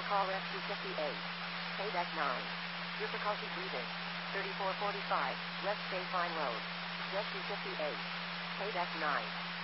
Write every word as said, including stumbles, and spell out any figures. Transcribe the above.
Commercial call F two fifty-eight. Payback nine. Difficulty breathing. thirty-four forty-five, West State Line Road. Jet two fifty-eight. Payback nine.